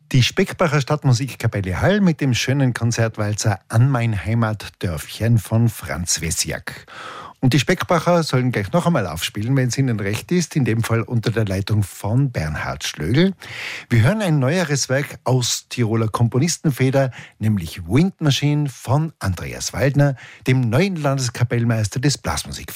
Die Speckbacher Stadtmusikkapelle Hall mit dem schönen Konzertwalzer An mein Heimatdörfchen von Franz Wessiak. Und die Speckbacher sollen gleich noch einmal aufspielen, wenn es ihnen recht ist, in dem Fall unter der Leitung von Bernhard Schlögl. Wir hören ein neueres Werk aus Tiroler Komponistenfeder, nämlich Wind Machine von Andreas Waldner, dem neuen Landeskapellmeister des Blasmusikvereins.